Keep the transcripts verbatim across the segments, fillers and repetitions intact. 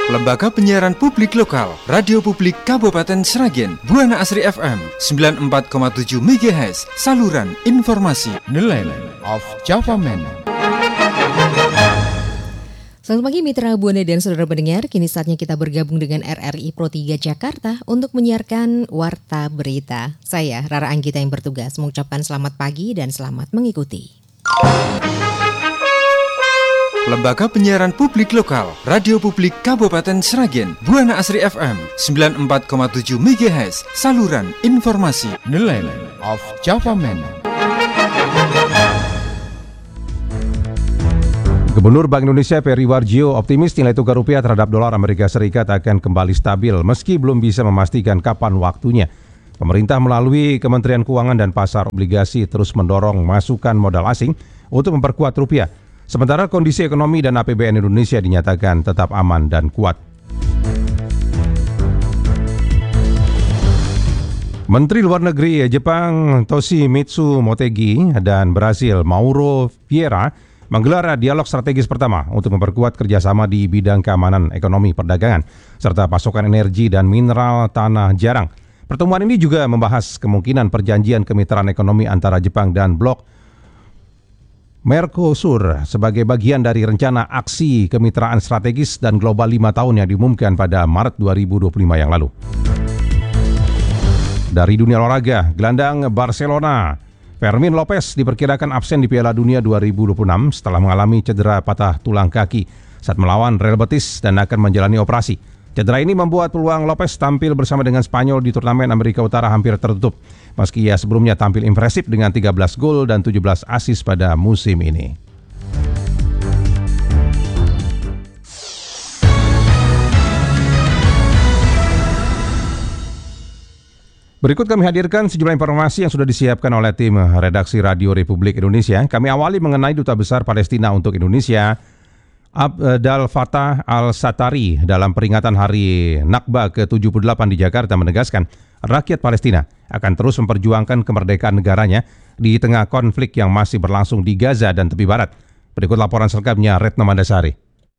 Lembaga Penyiaran Publik Lokal, Radio Publik Kabupaten Sragen, Buana Asri F M sembilan puluh empat koma tujuh megahertz, saluran informasi. Nelayan of Java Man. Selamat pagi mitra Buana dan saudara pendengar, kini saatnya kita bergabung dengan R R I Pro tiga Jakarta untuk menyiarkan Warta Berita. Saya Rara Anggita yang bertugas mengucapkan selamat pagi dan selamat mengikuti. Lembaga Penyiaran Publik Lokal, Radio Publik Kabupaten Sragen, Buana Asri F M sembilan puluh empat koma tujuh megahertz, saluran informasi. Nelayan of Java Man. Gubernur Bank Indonesia Peri Warjio optimis nilai tukar rupiah terhadap dolar Amerika Serikat akan kembali stabil meski belum bisa memastikan kapan waktunya. Pemerintah melalui Kementerian Keuangan dan Pasar Obligasi terus mendorong masukan modal asing untuk memperkuat rupiah. Sementara kondisi ekonomi dan A P B N Indonesia dinyatakan tetap aman dan kuat. Menteri Luar Negeri Jepang Toshimitsu Motegi dan Brasil Mauro Vieira menggelar dialog strategis pertama untuk memperkuat kerjasama di bidang keamanan ekonomi perdagangan, serta pasokan energi dan mineral tanah jarang. Pertemuan ini juga membahas kemungkinan perjanjian kemitraan ekonomi antara Jepang dan Blok Mercosur sebagai bagian dari rencana aksi kemitraan strategis dan global lima tahun yang diumumkan pada Maret dua ribu dua puluh lima yang lalu. Dari dunia olahraga, gelandang Barcelona Fermin Lopez diperkirakan absen di Piala Dunia dua ribu dua puluh enam setelah mengalami cedera patah tulang kaki saat melawan Real Betis dan akan menjalani operasi. Cedera ini membuat peluang Lopez tampil bersama dengan Spanyol di turnamen Amerika Utara hampir tertutup, meski ia sebelumnya tampil impresif dengan tiga belas gol dan tujuh belas assist pada musim ini. Berikut kami hadirkan sejumlah informasi yang sudah disiapkan oleh tim redaksi Radio Republik Indonesia. Kami awali mengenai Duta Besar Palestina untuk Indonesia, Abdel Fattah Al-Satari, dalam peringatan Hari Nakba ke tujuh puluh delapan di Jakarta menegaskan rakyat Palestina akan terus memperjuangkan kemerdekaan negaranya di tengah konflik yang masih berlangsung di Gaza dan tepi barat. Berikut laporan selengkapnya Retno Mandasari.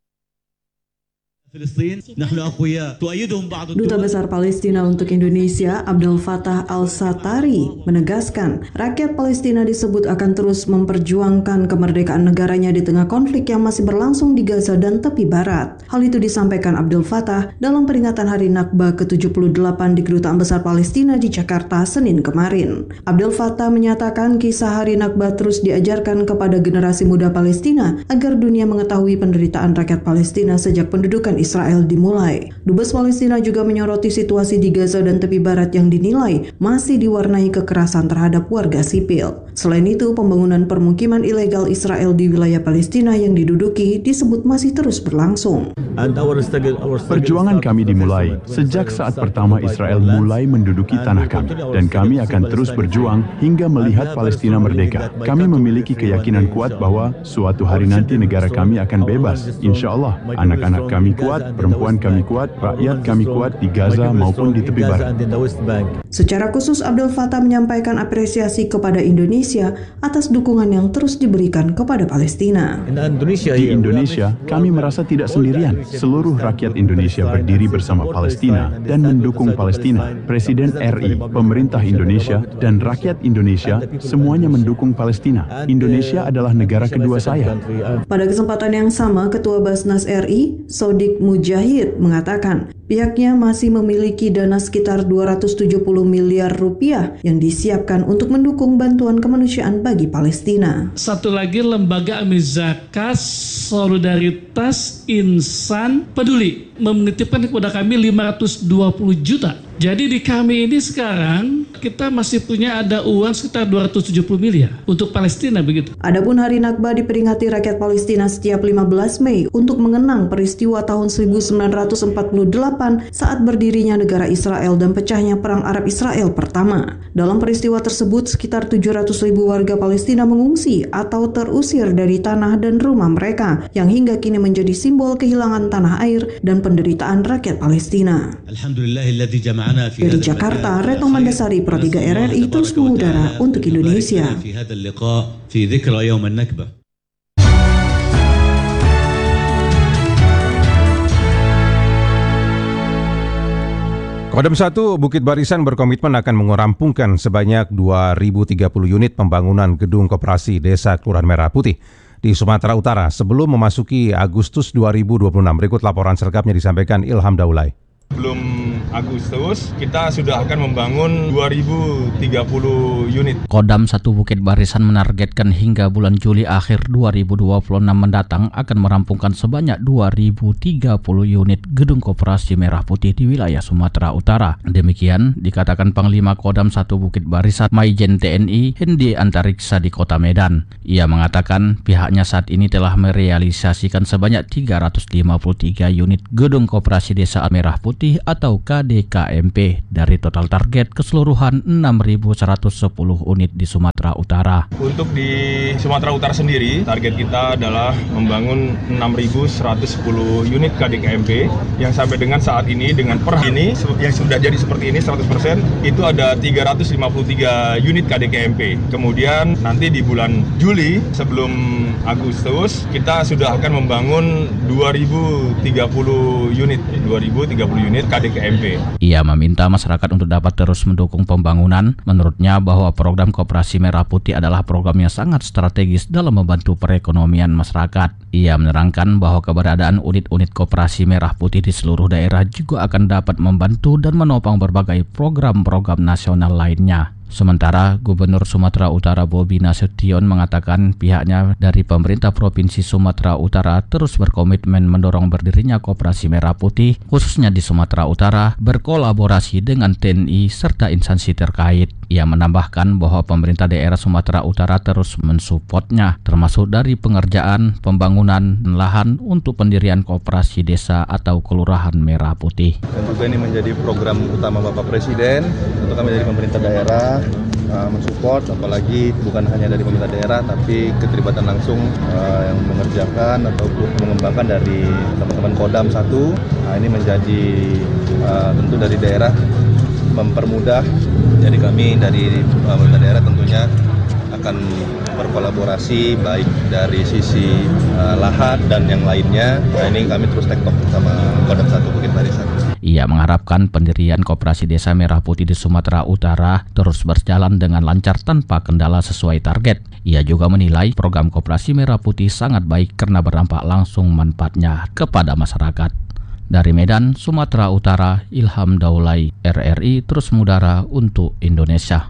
Duta Besar Palestina untuk Indonesia Abdel Fattah Al-Satari menegaskan rakyat Palestina disebut akan terus memperjuangkan kemerdekaan negaranya di tengah konflik yang masih berlangsung di Gaza dan tepi barat. Hal itu disampaikan Abdel Fattah dalam peringatan Hari Nakba ke tujuh puluh delapan di Kedutaan Besar Palestina di Jakarta Senin kemarin. Abdel Fattah menyatakan kisah Hari Nakba terus diajarkan kepada generasi muda Palestina agar dunia mengetahui penderitaan rakyat Palestina sejak pendudukan Israel dimulai. Dubes Palestina juga menyoroti situasi di Gaza dan tepi barat yang dinilai masih diwarnai kekerasan terhadap warga sipil. Selain itu, pembangunan permukiman ilegal Israel di wilayah Palestina yang diduduki disebut masih terus berlangsung. Perjuangan kami dimulai sejak saat pertama Israel mulai menduduki tanah kami, dan kami akan terus berjuang hingga melihat Palestina merdeka. Kami memiliki keyakinan kuat bahwa suatu hari nanti negara kami akan bebas. Insya Allah, anak-anak kami kuat, perempuan kami kuat, rakyat kami kuat di Gaza maupun di tepi barat. Secara khusus, Abdel Fattah menyampaikan apresiasi kepada Indonesia atas dukungan yang terus diberikan kepada Palestina. Di Indonesia, kami merasa tidak sendirian. Seluruh rakyat Indonesia berdiri bersama Palestina dan mendukung Palestina. Presiden R I, pemerintah Indonesia, dan rakyat Indonesia semuanya mendukung Palestina. Indonesia adalah negara kedua saya. Pada kesempatan yang sama, Ketua Basnas R I, Sodik Mujahid, mengatakan pihaknya masih memiliki dana sekitar dua ratus tujuh puluh miliar rupiah yang disiapkan untuk mendukung bantuan kemanusiaan bagi Palestina. Satu lagi, lembaga Amil Zakat Solidaritas Insan Peduli menitipkan kepada kami lima ratus dua puluh juta. Jadi di kami ini sekarang kita masih punya ada uang sekitar dua ratus tujuh puluh miliar untuk Palestina begitu. Adapun Hari Nakba diperingati rakyat Palestina setiap lima belas Mei untuk mengenang peristiwa tahun seribu sembilan ratus empat puluh delapan saat berdirinya negara Israel dan pecahnya Perang Arab Israel pertama. Dalam peristiwa tersebut sekitar tujuh ratus ribu warga Palestina mengungsi atau terusir dari tanah dan rumah mereka yang hingga kini menjadi simbol kehilangan tanah air dan penderitaan rakyat Palestina. Alhamdulillahilladzi jama'ana Dari Jakarta, Retno Mandasari, Pro tiga R R I, terus mengudara untuk Indonesia. Kodam satu Bukit Barisan berkomitmen akan merampungkan sebanyak dua ribu tiga puluh unit pembangunan gedung koperasi Desa Kelurahan Merah Putih di Sumatera Utara sebelum memasuki Agustus dua ribu dua puluh enam. Berikut laporan selengkapnya disampaikan Ilham Daulay. Sebelum Agustus, kita sudah akan membangun dua ribu tiga puluh unit. Kodam satu Bukit Barisan menargetkan hingga bulan Juli akhir dua ribu dua puluh enam mendatang akan merampungkan sebanyak dua ribu tiga puluh unit gedung koperasi Merah Putih di wilayah Sumatera Utara. Demikian dikatakan Panglima Kodam satu Bukit Barisan Maijen T N I Hendi Antariksa di Kota Medan. Ia mengatakan pihaknya saat ini telah merealisasikan sebanyak tiga ratus lima puluh tiga unit gedung koperasi Desa Merah Putih atau K D K M P dari total target keseluruhan enam ribu seratus sepuluh unit di Sumatera Utara. Untuk di Sumatera Utara sendiri, target kita adalah membangun enam ribu seratus sepuluh unit K D K M P yang sampai dengan saat ini dengan per ini yang sudah jadi seperti ini seratus persen itu ada tiga ratus lima puluh tiga unit K D K M P. Kemudian nanti di bulan Juli sebelum Agustus kita sudah akan membangun dua ribu tiga puluh unit dua ribu tiga puluh unit K D K M P. Ia meminta masyarakat untuk dapat terus mendukung pembangunan. Menurutnya bahwa program Koperasi Merah Putih adalah program yang sangat strategis dalam membantu perekonomian masyarakat. Ia menerangkan bahwa keberadaan unit-unit Koperasi Merah Putih di seluruh daerah juga akan dapat membantu dan menopang berbagai program-program nasional lainnya. Sementara Gubernur Sumatera Utara Bobi Nasution mengatakan pihaknya dari pemerintah Provinsi Sumatera Utara terus berkomitmen mendorong berdirinya Koperasi Merah Putih khususnya di Sumatera Utara berkolaborasi dengan T N I serta instansi terkait. Ia menambahkan bahwa pemerintah daerah Sumatera Utara terus mensupportnya termasuk dari pengerjaan pembangunan lahan untuk pendirian koperasi desa atau kelurahan Merah Putih. Dan juga ini menjadi program utama Bapak Presiden untuk kami dari pemerintah daerah uh, mensupport, apalagi bukan hanya dari pemerintah daerah tapi keterlibatan langsung uh, yang mengerjakan ataupun mengembangkan dari teman-teman Kodam satu. Nah, ini menjadi uh, tentu dari daerah mempermudah. Jadi kami dari pemerintah daerah tentunya akan berkolaborasi baik dari sisi uh, lahan dan yang lainnya. Nah, ini kami terus tektok sama Kodam satu Bukit Barisan. Ia mengharapkan pendirian Koperasi Desa Merah Putih di Sumatera Utara terus berjalan dengan lancar tanpa kendala sesuai target. Ia juga menilai program Koperasi Merah Putih sangat baik karena berdampak langsung manfaatnya kepada masyarakat. Dari Medan, Sumatera Utara, Ilham Daulay, R R I terus mengudara untuk Indonesia.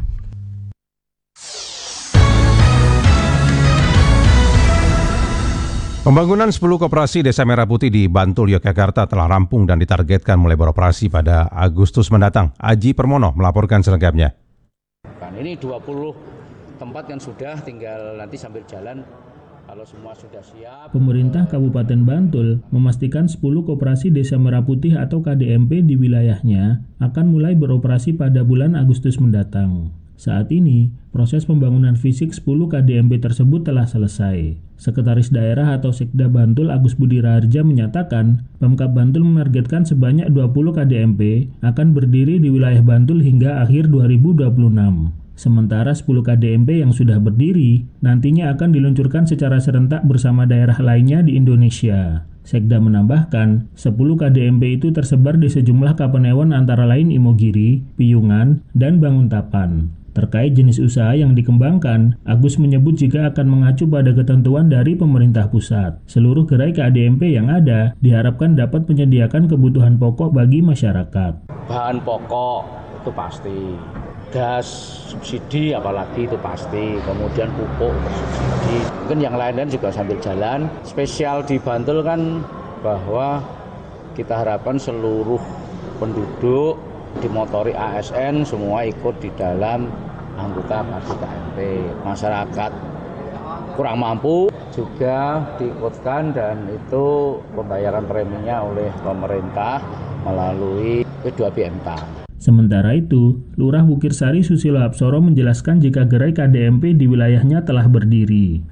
Pembangunan sepuluh koperasi Desa Merah Putih di Bantul, Yogyakarta telah rampung dan ditargetkan mulai beroperasi pada Agustus mendatang. Aji Permono melaporkan selengkapnya. Ini dua puluh tempat yang sudah, tinggal nanti sambil jalan kalau semua sudah siap. Pemerintah Kabupaten Bantul memastikan sepuluh koperasi Desa Merah Putih atau K D M P di wilayahnya akan mulai beroperasi pada bulan Agustus mendatang. Saat ini, proses pembangunan fisik sepuluh K D M P tersebut telah selesai. Sekretaris Daerah atau Sekda Bantul Agus Budi Raharja menyatakan, Pemkab Bantul menargetkan sebanyak dua puluh K D M P akan berdiri di wilayah Bantul hingga akhir dua ribu dua puluh enam. Sementara sepuluh K D M P yang sudah berdiri nantinya akan diluncurkan secara serentak bersama daerah lainnya di Indonesia. Sekda menambahkan, sepuluh K D M P itu tersebar di sejumlah kapanewon antara lain Imogiri, Piyungan, dan Banguntapan. Terkait jenis usaha yang dikembangkan, Agus menyebut jika akan mengacu pada ketentuan dari pemerintah pusat. Seluruh gerai K D M P yang ada diharapkan dapat menyediakan kebutuhan pokok bagi masyarakat. Bahan pokok itu pasti, gas subsidi apalagi itu pasti, kemudian pupuk bersubsidi. Mungkin yang lain-lain juga sambil jalan. Spesial di Bantul kan bahwa kita harapkan seluruh penduduk dimotori A S N semua ikut di dalam anggota K D M P. Masyarakat kurang mampu juga diikutkan dan itu pembayaran preminya oleh pemerintah melalui P dua B M T A. Sementara itu, Lurah Bukirsari Susilo Apsoro menjelaskan jika gerai K D M P di wilayahnya telah berdiri.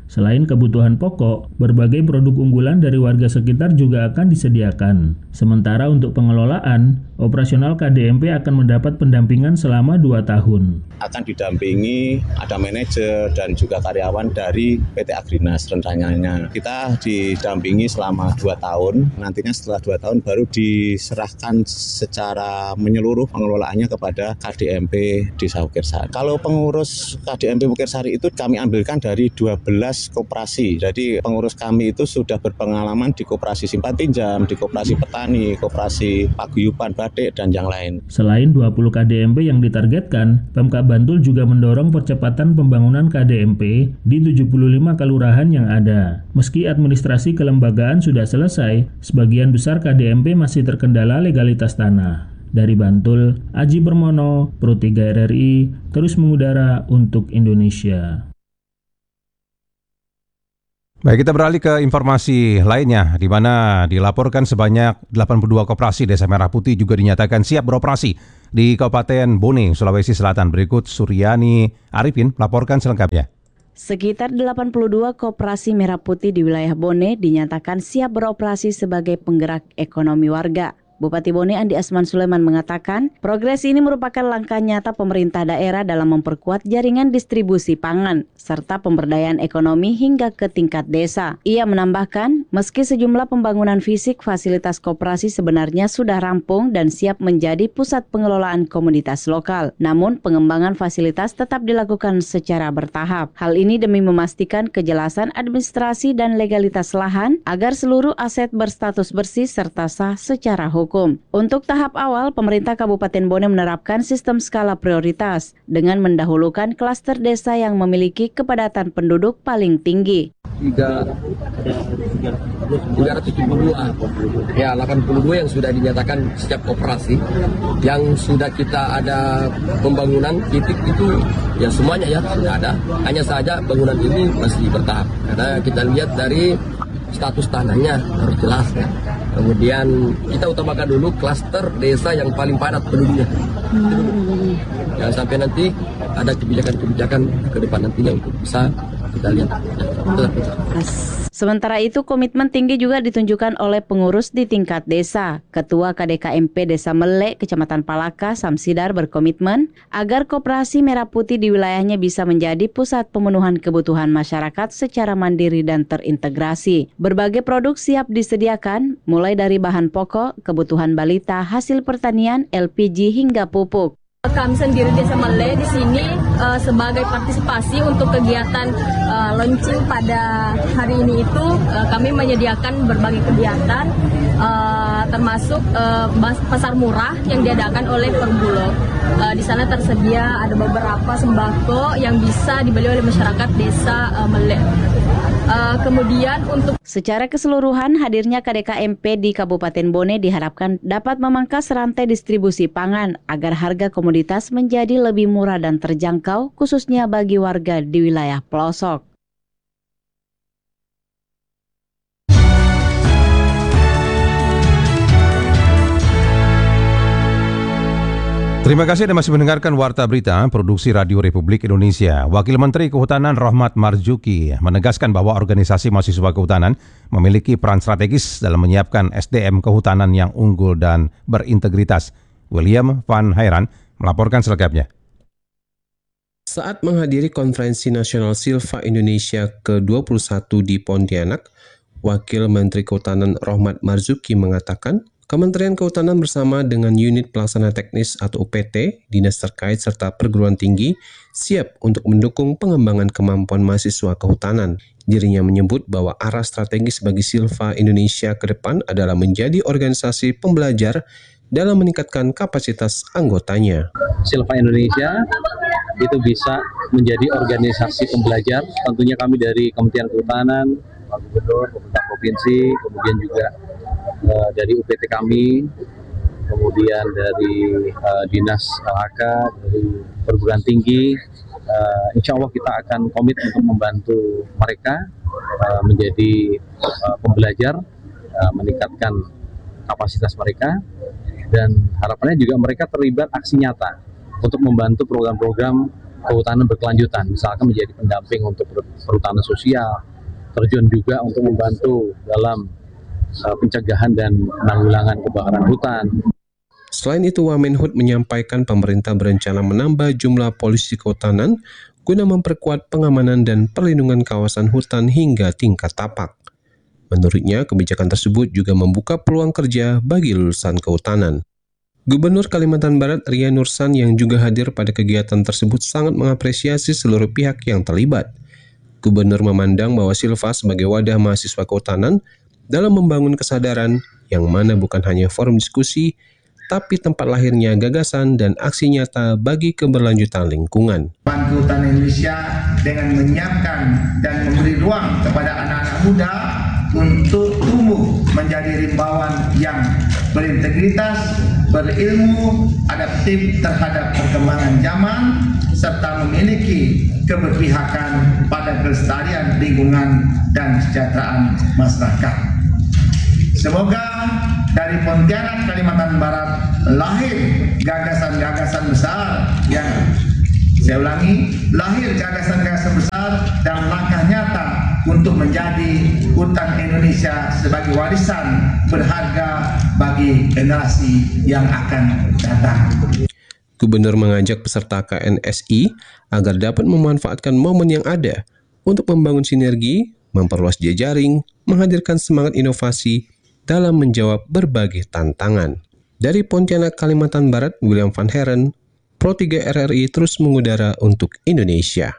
Selain kebutuhan pokok, berbagai produk unggulan dari warga sekitar juga akan disediakan. Sementara untuk pengelolaan, operasional K D M P akan mendapat pendampingan selama dua tahun. Akan didampingi, ada manajer dan juga karyawan dari P T Agrinas rencananya. Kita didampingi selama dua tahun, nantinya setelah dua tahun baru diserahkan secara menyeluruh pengelolaannya kepada K D M P Desa Wukirsari. Kalau pengurus K D M P Wukirsari itu kami ambilkan dari dua belas koperasi. Jadi pengurus kami itu sudah berpengalaman di koperasi simpan pinjam, di koperasi petani, koperasi paguyuban, batik, dan yang lain. Selain dua puluh K D M P yang ditargetkan, Pemkab Bantul juga mendorong percepatan pembangunan K D M P di tujuh puluh lima kelurahan yang ada. Meski administrasi kelembagaan sudah selesai, sebagian besar K D M P masih terkendala legalitas tanah. Dari Bantul, Aji Permono, Pro tiga R R I, terus mengudara untuk Indonesia. Baik, kita beralih ke informasi lainnya, di mana dilaporkan sebanyak delapan puluh dua koperasi Desa Merah Putih juga dinyatakan siap beroperasi di Kabupaten Bone, Sulawesi Selatan. Berikut Suryani Arifin melaporkan selengkapnya. Sekitar delapan puluh dua koperasi Merah Putih di wilayah Bone dinyatakan siap beroperasi sebagai penggerak ekonomi warga. Bupati Bone Andi Asman Sulaiman mengatakan, progres ini merupakan langkah nyata pemerintah daerah dalam memperkuat jaringan distribusi pangan, serta pemberdayaan ekonomi hingga ke tingkat desa. Ia menambahkan, meski sejumlah pembangunan fisik fasilitas koperasi sebenarnya sudah rampung dan siap menjadi pusat pengelolaan komoditas lokal, namun pengembangan fasilitas tetap dilakukan secara bertahap. Hal ini demi memastikan kejelasan administrasi dan legalitas lahan agar seluruh aset berstatus bersih serta sah secara hukum. Untuk tahap awal, pemerintah Kabupaten Bone menerapkan sistem skala prioritas dengan mendahulukan klaster desa yang memiliki kepadatan penduduk paling tinggi. tiga ratus tujuh puluh dua ya delapan puluh dua yang sudah dinyatakan siap operasi, yang sudah kita ada pembangunan titik itu ya semuanya ya sudah ada, hanya saja bangunan ini masih bertahap karena kita lihat dari status tanahnya harus jelas ya. Kemudian kita utamakan dulu klaster desa yang paling padat penduduknya. Jangan sampai nanti ada kebijakan-kebijakan ke depan nantinya untuk bisa kita lihat. Sementara itu, komitmen tinggi juga ditunjukkan oleh pengurus di tingkat desa. Ketua K D K M P Desa Mele, Kecamatan Palaka, Samsidar berkomitmen agar koperasi Merah Putih di wilayahnya bisa menjadi pusat pemenuhan kebutuhan masyarakat secara mandiri dan terintegrasi. Berbagai produk siap disediakan, mulai dari bahan pokok, kebutuhan balita, hasil pertanian, L P G hingga pupuk. Kami sendiri Desa Mele di sini uh, sebagai partisipasi untuk kegiatan uh, launching pada hari ini itu uh, kami menyediakan berbagai kegiatan uh, termasuk uh, pasar murah yang diadakan oleh Perumbulok. Uh, di sana tersedia ada beberapa sembako yang bisa dibeli oleh masyarakat Desa uh, Mele. Uh, kemudian untuk secara keseluruhan hadirnya K D K M P di Kabupaten Bone diharapkan dapat memangkas rantai distribusi pangan agar harga komoditas menjadi lebih murah dan terjangkau khususnya bagi warga di wilayah pelosok. Terima kasih Anda masih mendengarkan Warta Berita Produksi Radio Republik Indonesia. Wakil Menteri Kehutanan Rohmat Marzuki menegaskan bahwa organisasi mahasiswa kehutanan memiliki peran strategis dalam menyiapkan S D M kehutanan yang unggul dan berintegritas. William Van Hairan melaporkan selengkapnya. Saat menghadiri Konferensi Nasional Silva Indonesia ke dua puluh satu di Pontianak, Wakil Menteri Kehutanan Rohmat Marzuki mengatakan, Kementerian Kehutanan bersama dengan Unit Pelaksana Teknis atau U P T, dinas terkait serta perguruan tinggi siap untuk mendukung pengembangan kemampuan mahasiswa kehutanan. Dirinya menyebut bahwa arah strategis bagi Silva Indonesia ke depan adalah menjadi organisasi pembelajar dalam meningkatkan kapasitas anggotanya. Silva Indonesia itu bisa menjadi organisasi pembelajar, tentunya kami dari Kementerian Kehutanan, Pak Gubernur, pemerintah provinsi, kemudian juga Uh, dari U P T kami, kemudian dari uh, Dinas L H K, dari perguruan tinggi, uh, insya Allah kita akan komit untuk membantu mereka uh, menjadi uh, pembelajar, uh, meningkatkan kapasitas mereka, dan harapannya juga mereka terlibat aksi nyata untuk membantu program-program kehutanan berkelanjutan, misalkan menjadi pendamping untuk perhutanan sosial, terjun juga untuk membantu dalam uh, pencegahan dan penanggulangan kebakaran hutan. Selain itu, Wamenhut menyampaikan pemerintah berencana menambah jumlah polisi kehutanan guna memperkuat pengamanan dan perlindungan kawasan hutan hingga tingkat tapak. Menurutnya, kebijakan tersebut juga membuka peluang kerja bagi lulusan kehutanan. Gubernur Kalimantan Barat Ria Nursan yang juga hadir pada kegiatan tersebut sangat mengapresiasi seluruh pihak yang terlibat. Gubernur memandang bahwa Silfa sebagai wadah mahasiswa kehutanan dalam membangun kesadaran yang mana bukan hanya forum diskusi, tapi tempat lahirnya gagasan dan aksi nyata bagi keberlanjutan lingkungan. Bantu Hutan Indonesia dengan menyiapkan dan memberi ruang kepada anak-anak muda untuk tumbuh menjadi rimbawan yang berintegritas, berilmu, adaptif terhadap perkembangan zaman, serta memiliki keberpihakan pada kelestarian lingkungan dan kesejahteraan masyarakat. Semoga dari Pontianak, Kalimantan Barat lahir gagasan-gagasan besar yang, saya ulangi, lahir gagasan-gagasan besar dan langkah nyata untuk menjadi hutan Indonesia sebagai warisan berharga bagi generasi yang akan datang. Gubernur mengajak peserta K N S I agar dapat memanfaatkan momen yang ada untuk membangun sinergi, memperluas jejaring, menghadirkan semangat inovasi dalam menjawab berbagai tantangan. Dari Pontianak, Kalimantan Barat, William Van Heren, Pro tiga R R I terus mengudara untuk Indonesia.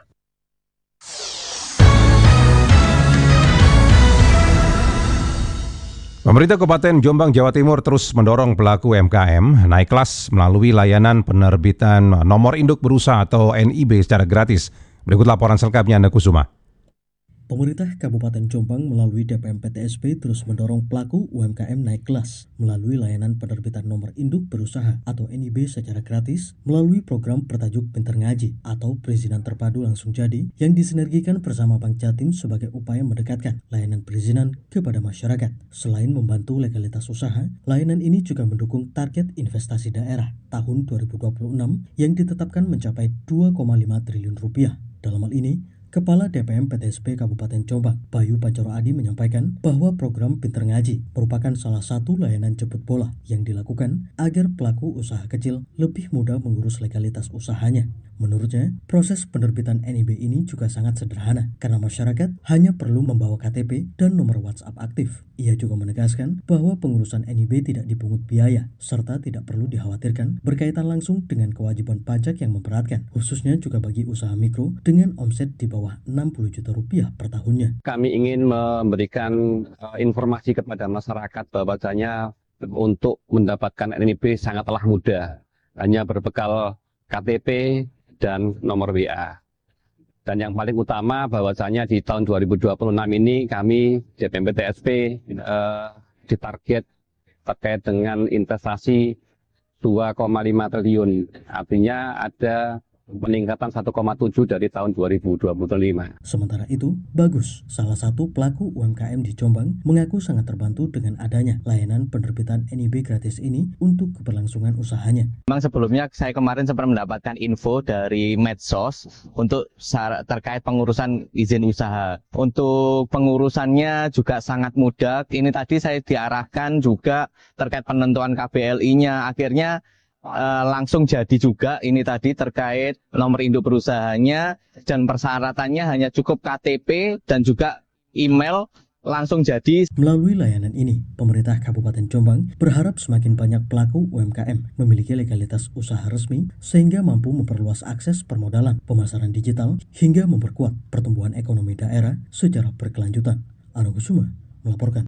Pemerintah Kabupaten Jombang, Jawa Timur terus mendorong pelaku U M K M naik kelas melalui layanan penerbitan nomor induk berusaha atau N I B secara gratis. Berikut laporan selengkapnya Anda Kusuma. Pemerintah Kabupaten Jombang melalui D P M P T S P terus mendorong pelaku U M K M naik kelas melalui layanan penerbitan nomor induk berusaha atau N I B secara gratis melalui program bertajuk Pinter Ngaji atau perizinan terpadu langsung jadi yang disinergikan bersama Bank Jatim sebagai upaya mendekatkan layanan perizinan kepada masyarakat. Selain membantu legalitas usaha, layanan ini juga mendukung target investasi daerah tahun dua ribu dua puluh enam yang ditetapkan mencapai dua koma lima triliun rupiah. Dalam hal ini, Kepala D P M P T S P Kabupaten Jombang, Bayu Pancoro Adi menyampaikan bahwa program Pinter Ngaji merupakan salah satu layanan jemput bola yang dilakukan agar pelaku usaha kecil lebih mudah mengurus legalitas usahanya. Menurutnya, proses penerbitan N I B ini juga sangat sederhana karena masyarakat hanya perlu membawa K T P dan nomor WhatsApp aktif. Ia juga menegaskan bahwa pengurusan N I B tidak dipungut biaya serta tidak perlu dikhawatirkan berkaitan langsung dengan kewajiban pajak yang memberatkan, khususnya juga bagi usaha mikro dengan omset di bawah enam puluh juta rupiah per tahunnya. Kami ingin memberikan uh, informasi kepada masyarakat bahwasanya untuk mendapatkan N I B sangatlah mudah, hanya berbekal K T P dan nomor W A. Dan yang paling utama bahwasanya di tahun dua ribu dua puluh enam ini kami D P M P T S P uh, ditarget terkait dengan investasi dua koma lima triliun. Artinya ada peningkatan satu koma tujuh dari tahun dua ribu dua puluh lima. Sementara itu, Bagus, salah satu pelaku U M K M di Jombang, mengaku sangat terbantu dengan adanya layanan penerbitan N I B gratis ini untuk keberlangsungan usahanya. Memang sebelumnya saya kemarin sempat mendapatkan info dari medsos untuk terkait pengurusan izin usaha. Untuk pengurusannya juga sangat mudah. Ini tadi saya diarahkan juga terkait penentuan K B L I-nya. Akhirnya Uh, langsung jadi juga ini tadi terkait nomor induk berusahanya dan persyaratannya hanya cukup K T P dan juga email langsung jadi. Melalui layanan ini, pemerintah Kabupaten Jombang berharap semakin banyak pelaku U M K M memiliki legalitas usaha resmi sehingga mampu memperluas akses permodalan, pemasaran digital hingga memperkuat pertumbuhan ekonomi daerah secara berkelanjutan. Ana Kusuma melaporkan.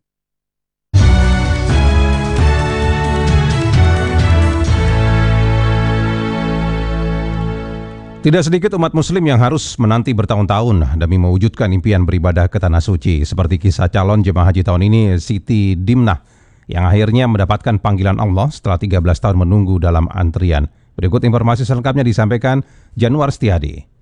Tidak sedikit umat muslim yang harus menanti bertahun-tahun demi mewujudkan impian beribadah ke Tanah Suci. Seperti kisah calon jemaah haji tahun ini, Siti Dimnah, yang akhirnya mendapatkan panggilan Allah setelah tiga belas tahun menunggu dalam antrian. Berikut informasi selengkapnya disampaikan Januar Setiadi.